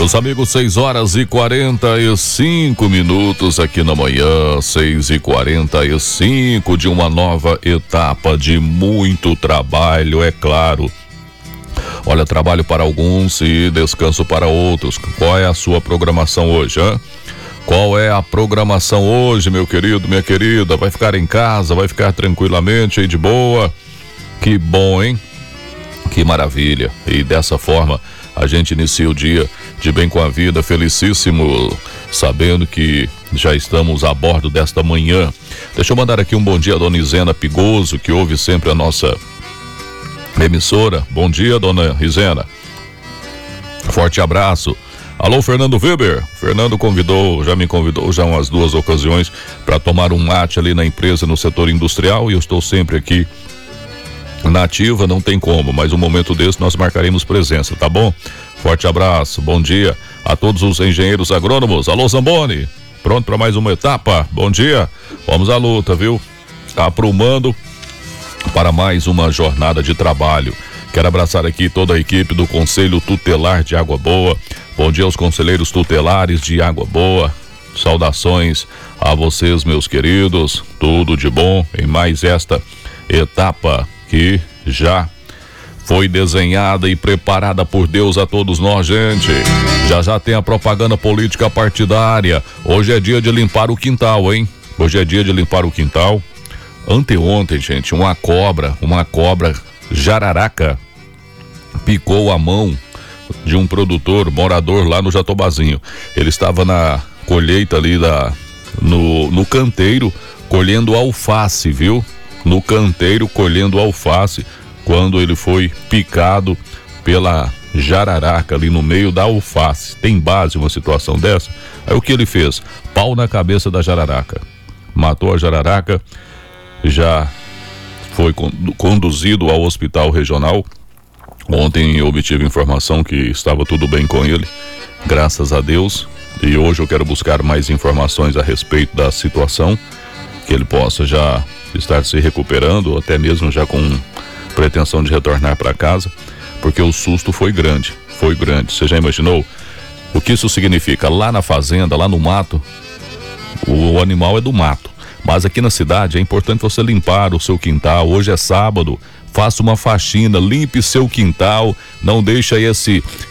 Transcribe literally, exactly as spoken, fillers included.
Meus amigos, seis horas e quarenta e cinco minutos aqui na manhã, seis e quarenta e cinco de uma nova etapa de muito trabalho, é claro. Olha, trabalho para alguns e descanso para outros. Qual é a sua programação hoje, hein? Qual é a programação hoje, meu querido, minha querida? Vai ficar em casa, vai ficar tranquilamente aí de boa? Que bom, hein? Que maravilha. E dessa forma a gente inicia o dia de bem com a vida, felicíssimo, sabendo que já estamos a bordo desta manhã. Deixa eu mandar aqui um bom dia a dona Isena Pigoso, que ouve sempre a nossa emissora. Bom dia, dona Isena. Forte abraço. Alô, Fernando Weber. Fernando convidou, já me convidou já umas duas ocasiões para tomar um mate ali na empresa, no setor industrial, e eu estou sempre aqui na ativa, não tem como, mas um momento desse nós marcaremos presença, tá bom? Forte abraço, bom dia a todos os engenheiros agrônomos. Alô, Zamboni, pronto para mais uma etapa? Bom dia, vamos à luta, viu? Aprumando para mais uma jornada de trabalho. Quero abraçar aqui toda a equipe do Conselho Tutelar de Água Boa. Bom dia aos conselheiros tutelares de Água Boa. Saudações a vocês, meus queridos. Tudo de bom em mais esta etapa que já foi desenhada e preparada por Deus a todos nós, gente. Já já tem a propaganda política partidária. Hoje é dia de limpar o quintal, hein? Hoje é dia de limpar o quintal. Anteontem, gente, uma cobra, uma cobra jararaca picou a mão de um produtor, morador lá no Jatobazinho. Ele estava na colheita ali da, no, no canteiro, colhendo alface, viu? No canteiro colhendo alface, quando ele foi picado pela jararaca ali no meio da alface. Tem base uma situação dessa? Aí o que ele fez? Pau na cabeça da jararaca. Matou a jararaca, já foi conduzido ao hospital regional. Ontem eu obtive informação que estava tudo bem com ele, graças a Deus. E hoje eu quero buscar mais informações a respeito da situação, que ele possa já estar se recuperando, até mesmo já com pretensão de retornar para casa, porque o susto foi grande, foi grande. Você já imaginou o que isso significa? Lá na fazenda, lá no mato, o animal é do mato, mas aqui na cidade é importante você limpar o seu quintal. Hoje é sábado, faça uma faxina, limpe seu quintal, não deixa esse